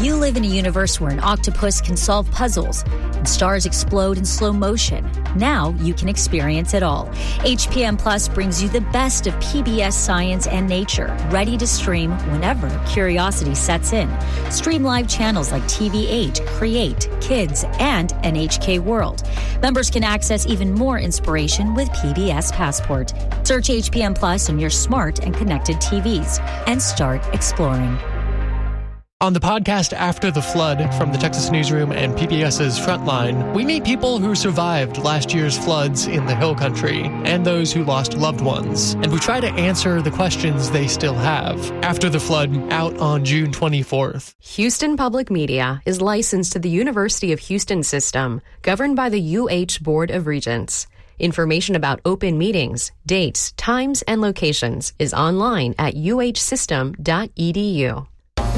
You live in a universe where an octopus can solve puzzles and stars explode in slow motion. Now you can experience it all. HPM Plus brings you the best of PBS science and nature, ready to stream whenever curiosity sets in. Stream live channels like TV8, Create, Kids, and NHK World. Members can access even more inspiration with PBS Passport. Search HPM Plus on your smart and connected TVs and start exploring. On the podcast After the Flood from the Texas Newsroom and PBS's Frontline, we meet people who survived last year's floods in the Hill Country and those who lost loved ones. And we try to answer the questions they still have. After the Flood, out on June 24th. Houston Public Media is licensed to the University of Houston system, governed by the UH Board of Regents. Information about open meetings, dates, times, and locations is online at uhsystem.edu.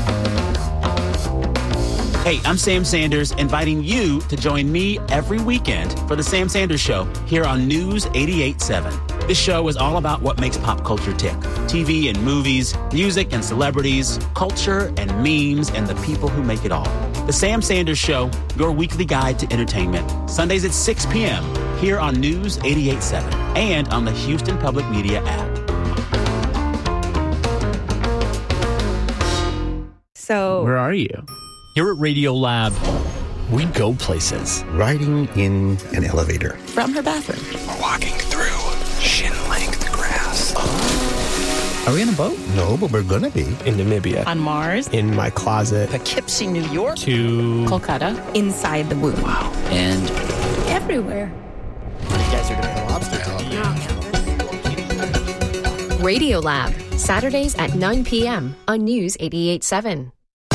Hey, I'm Sam Sanders, inviting you to join me every weekend for The Sam Sanders Show here on News 88.7. This show is all about what makes pop culture tick. TV and movies, music and celebrities, culture and memes, and the people who make it all. The Sam Sanders Show, your weekly guide to entertainment. Sundays at 6 p.m. here on News 88.7 and on the Houston Public Media app. So, where are you? Here at Radio Lab, we go places. Riding in an elevator. From her bathroom. We're walking through shin-length grass. Are we on a boat? No, but we're gonna be. In Namibia. On Mars. In my closet. Poughkeepsie, New York. To Kolkata. Inside the womb. Wow. And everywhere. You guys are gonna have lobster talk. Radio Lab, Saturdays at 9 p.m. on News 88.7.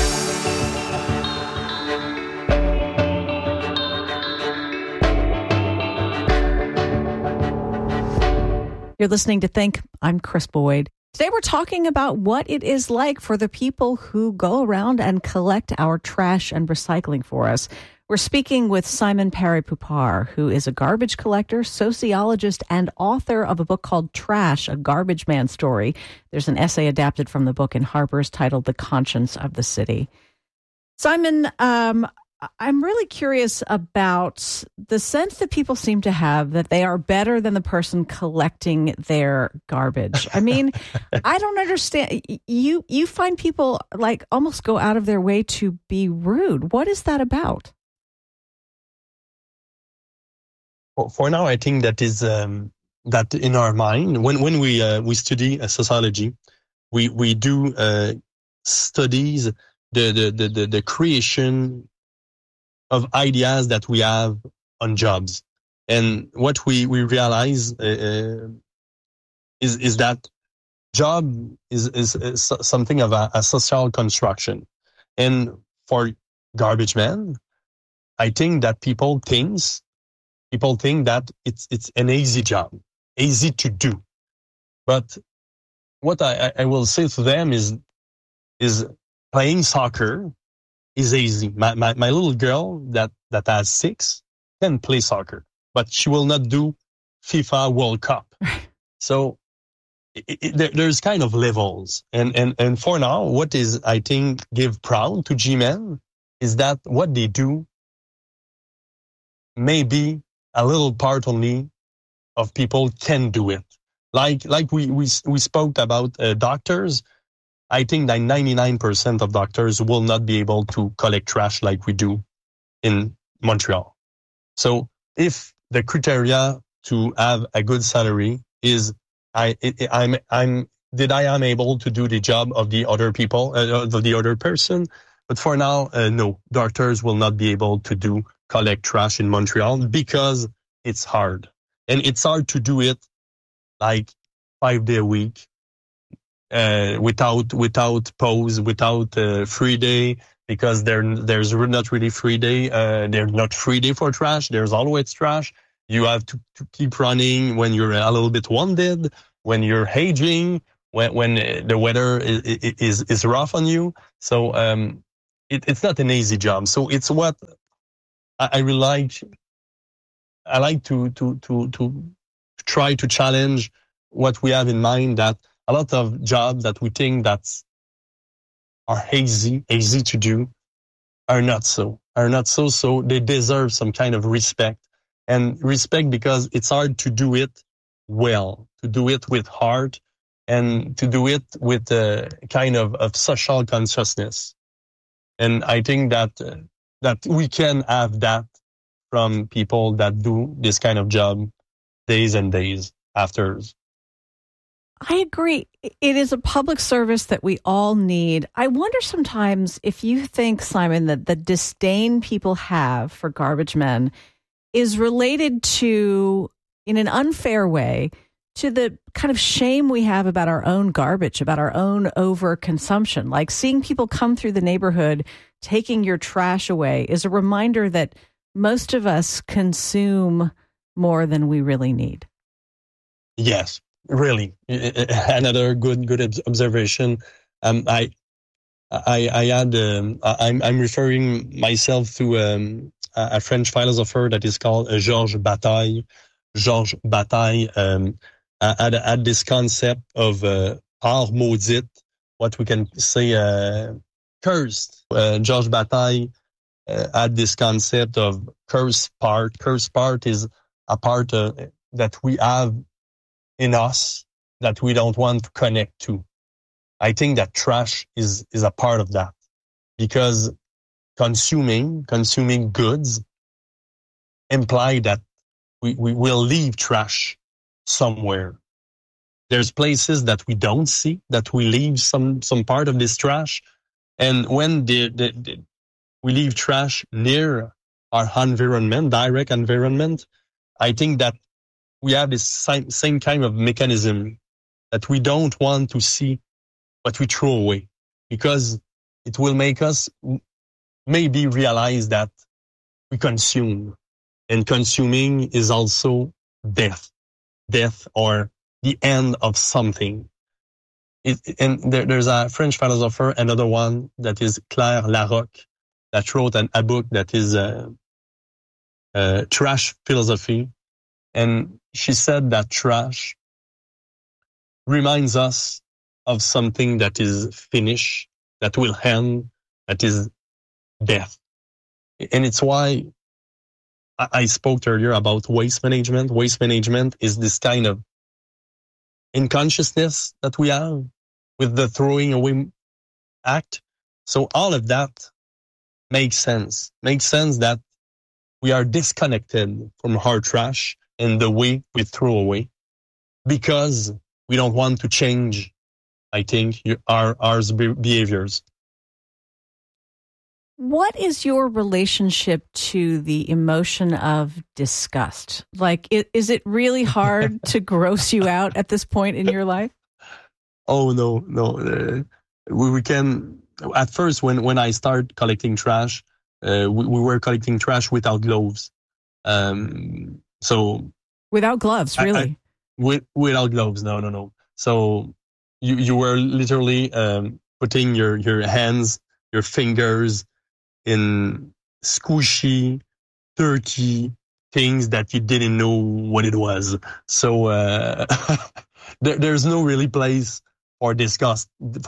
You're listening to Think. I'm Chris Boyd. Today we're talking about what it is like for the people who go around and collect our trash and recycling for us. We're speaking with Simon Paré-Poupart, who is a garbage collector, sociologist, and author of a book called Trash, A Garbage Man Story. There's an essay adapted from the book in Harper's titled The Conscience of the City. Simon, I'm really curious about the sense that people seem to have that they are better than the person collecting their garbage. I mean, I don't understand. You find people like almost go out of their way to be rude. What is that about? Well, for now, I think that is that in our mind when we study sociology, we do studies the creation of ideas that we have on jobs. And what we realize is that job is something of a social construction. And for garbage man, I think that people think that it's an easy job, easy to do. But what I will say to them is playing soccer is easy. My little girl that has 6 can play soccer, but she will not do FIFA World Cup. So there's kind of levels. And for now, what is, I think, give proud to G-Men is that what they do may be a little part only of people can do it. Like we spoke about doctors. I think that 99% of doctors will not be able to collect trash like we do in Montreal. So if the criteria to have a good salary is I am able to do the job of the other people, of the other person. But for now, no, doctors will not be able to collect trash in Montreal because it's hard. And it's hard to do it like 5 days a week. Without pause, without free day, because there's not really free day. There's not free day for trash. There's always trash. You have to keep running when you're a little bit wounded, when you're aging, when the weather is rough on you. So it's not an easy job. So it's what I really like. I like to try to challenge what we have in mind, that a lot of jobs that we think that are easy to do are not so. So they deserve some kind of respect. And respect because it's hard to do it well, to do it with heart, and to do it with a kind of social consciousness. And I think that we can have that from people that do this kind of job days and days after. I agree. It is a public service that we all need. I wonder sometimes if you think, Simon, that the disdain people have for garbage men is related to, in an unfair way, to the kind of shame we have about our own garbage, about our own overconsumption. Like seeing people come through the neighborhood taking your trash away is a reminder that most of us consume more than we really need. Yes, really. Another good observation. I'm referring myself to a French philosopher that is called Georges Bataille. Georges Bataille had this concept of part maudite, what we can say cursed. Georges Bataille had this concept of cursed part. Cursed part is a part that we have in us that we don't want to connect to. I think that trash is a part of that, because consuming goods imply that we will leave trash somewhere. There's places that we don't see, that we leave some part of this trash. And when we leave trash near our environment, direct environment, I think that we have this same kind of mechanism that we don't want to see what we throw away, because it will make us maybe realize that we consume, and consuming is also death or the end of something. And there's a French philosopher, another one that is Claire Larocque, that wrote a book that is trash philosophy. And she said that trash reminds us of something that is finished, that will end, that is death. And it's why I spoke earlier about waste management. Waste management is this kind of unconsciousness that we have with the throwing away act. So all of that makes sense. Makes sense that we are disconnected from our trash and the way we throw away, because we don't want to change, I think, our behaviors. What is your relationship to the emotion of disgust? Like, is it really hard to gross you out at this point in your life? Oh, no. We can, at first, when I started collecting trash, we were collecting trash without gloves. So without gloves, really? Without gloves, no. So you were literally putting your hands, your fingers in squishy, dirty things that you didn't know what it was. So there's no really place for disgust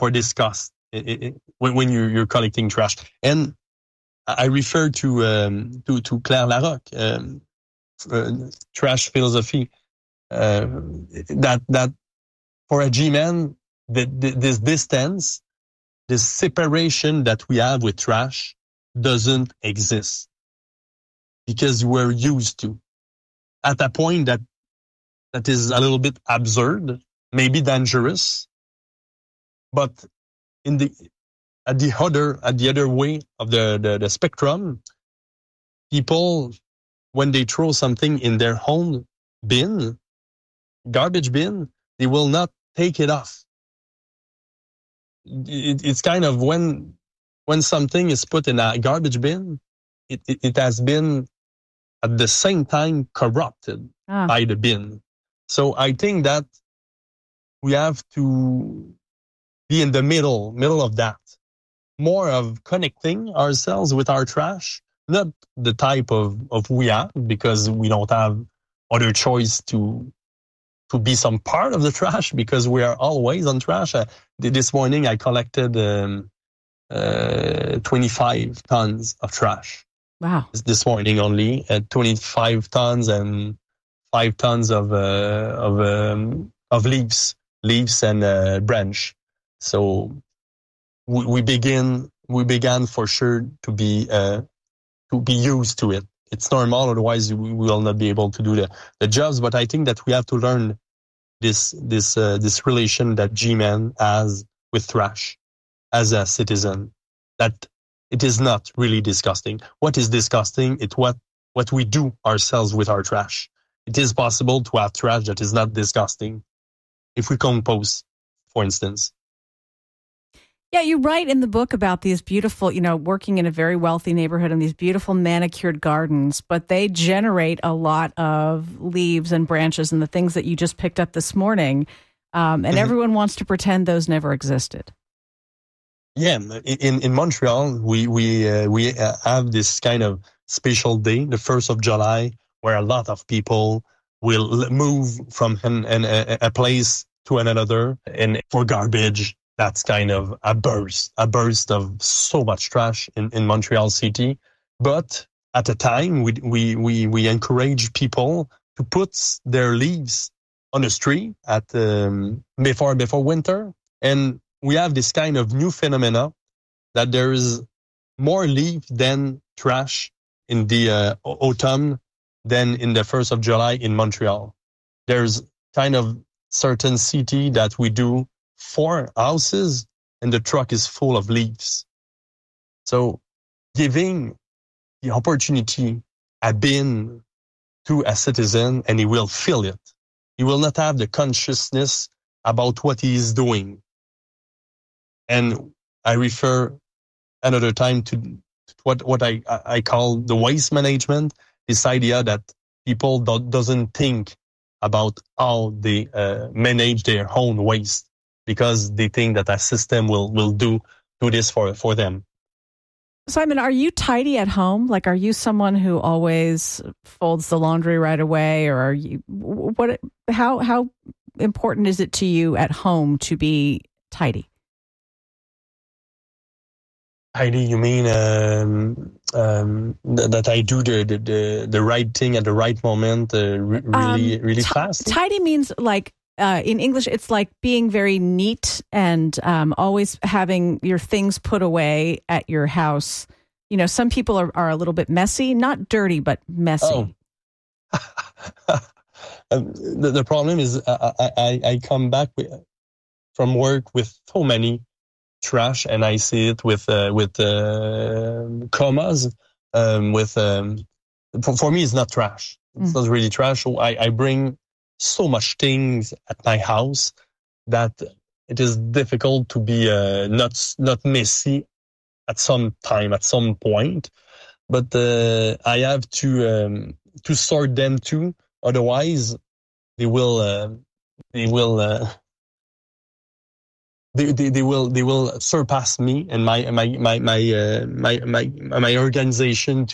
when you're collecting trash. And I refer to Claire Larocque, trash philosophy, that for a G-man, this distance, this separation that we have with trash doesn't exist, because we're used to, at a point that is a little bit absurd, maybe dangerous, but at the other way of the spectrum, people, when they throw something in their own bin, garbage bin, they will not take it off. It's kind of when something is put in a garbage bin, it has been at the same time corrupted by the bin. So I think that we have to be in the middle of that. More of connecting ourselves with our trash, not the type of we have, because we don't have other choice to be some part of the trash, because we are always on trash. This morning I collected 25 tons of trash. Wow. This morning only, 25 tons and 5 tons of leaves and branch. So we began for sure to be used to it. It's normal, otherwise we will not be able to do the jobs. But I think that we have to learn this relation that G-Man has with trash as a citizen. That it is not really disgusting. What is disgusting? It's what we do ourselves with our trash. It is possible to have trash that is not disgusting. If we compost, for instance. Yeah, you write in the book about these beautiful, working in a very wealthy neighborhood and these beautiful manicured gardens, but they generate a lot of leaves and branches and the things that you just picked up this morning. And everyone wants to pretend those never existed. Yeah, in Montreal, we have this kind of special day, the 1st of July, where a lot of people will move from a place to another, and for garbage, that's kind of a burst of so much trash in Montreal City. But at the time, we encourage people to put their leaves on the street at before winter, and we have this kind of new phenomena that there is more leaf than trash in the autumn than in the 1st of July in Montreal. There's kind of certain city that we do 4 houses and the truck is full of leaves. So giving the opportunity a bin to a citizen and he will feel it. He will not have the consciousness about what he is doing. And I refer another time to what I call the waste management, this idea that people doesn't think about how they manage their own waste because they think that a system will do this for them. Simon, are you tidy at home? Like, are you someone who always folds the laundry right away, or are you? How important is it to you at home to be tidy? Tidy, you mean that I do the right thing at the right moment, really fast? Tidy means like. In English, it's like being very neat and always having your things put away at your house. Some people are a little bit messy, not dirty, but messy. Oh. The problem is I come back from work with so many trash, and I see it with commas. For me, it's not trash. It's not really trash. So I bring so much things at my house that it is difficult to be not messy at some time, at some point. But I have to sort them too. Otherwise, they will surpass me and my organization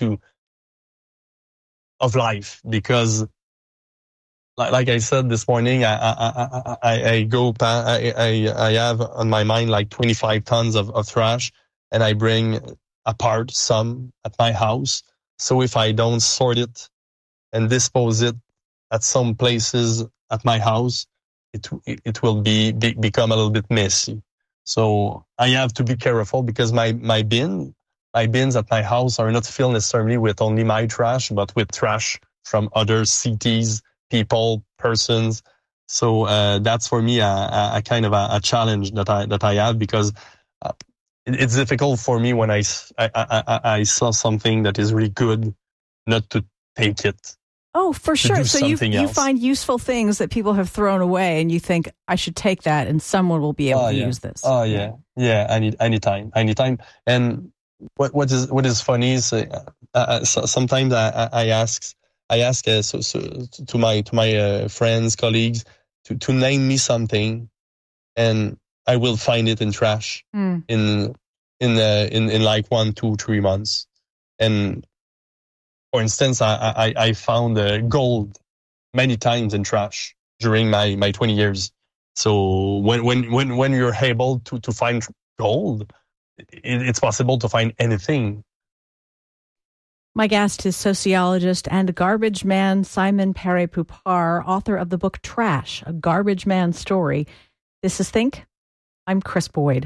of life, because like I said this morning, I have on my mind like 25 tons of trash, and I bring apart some at my house. So if I don't sort it and dispose it at some places at my house, it will become a little bit messy. So I have to be careful, because my bins at my house are not filled necessarily with only my trash, but with trash from other cities, people, persons. So that's for me a kind of a challenge that I have, because it's difficult for me when I saw something that is really good not to take it. Oh, for sure. So you find useful things that people have thrown away, and you think, I should take that and someone will be able to use this. Oh yeah. Yeah. Anytime. And what is funny is sometimes I ask to my friends, colleagues to name me something, and I will find it in trash in like 1, 2, 3 months. And for instance, I found gold many times in trash during my 20 years. So when you're able to find gold, it's possible to find anything. My guest is sociologist and garbage man Simon Perret-Poupart, author of the book Trash, A Garbage Man Story. This is Think. I'm Chris Boyd.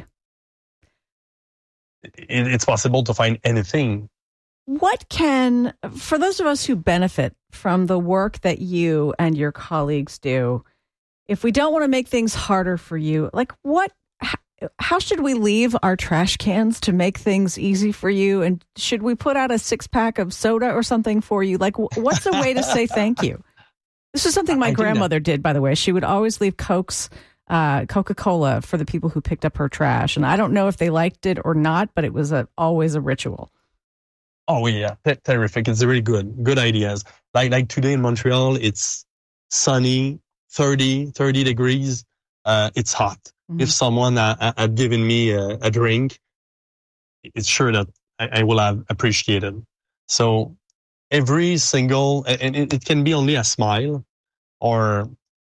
It's possible to find anything. For those of us who benefit from the work that you and your colleagues do, if we don't want to make things harder for you, how should we leave our trash cans to make things easy for you? And should we put out a 6-pack of soda or something for you? What's a way to say thank you? This is something my grandmother did, by the way. She would always leave Coca-Cola for the people who picked up her trash. And I don't know if they liked it or not, but it was always a ritual. Oh, yeah. Terrific. It's really good ideas. Like today in Montreal, it's sunny, 30 degrees. It's hot. Mm-hmm. If someone had given me a drink, it's sure that I will have appreciated. So every single, and it can be only a smile, or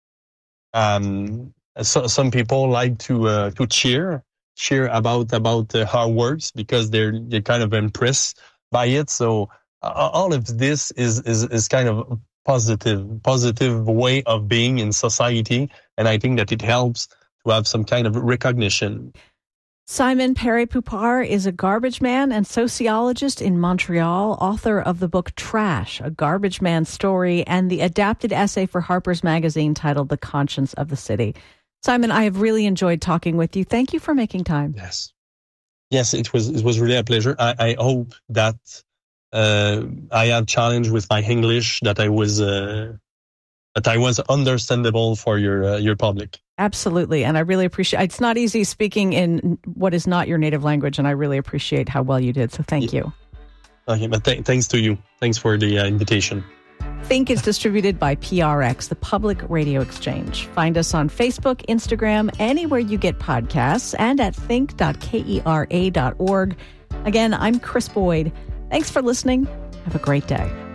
some people like to cheer about how it works because they're kind of impressed by it. So all of this is kind of positive way of being in society, and I think that it helps to have some kind of recognition. Simon Perret-Poupart is a garbage man and sociologist in Montreal, author of the book Trash, A Garbage Man Story, and the adapted essay for Harper's Magazine titled The Conscience of the City. Simon, I have really enjoyed talking with you. Thank you for making time. Yes, it was really a pleasure. I hope that I have challenged with my English, that I was understandable for your public. Absolutely. And I really appreciate it's not easy speaking in what is not your native language, and I really appreciate how well you did. So thank you. Okay, but thanks to you. Thanks for the invitation. Think is distributed by PRX, the Public Radio Exchange. Find us on Facebook, Instagram, anywhere you get podcasts, and at think.kera.org. Again, I'm Chris Boyd. Thanks for listening. Have a great day.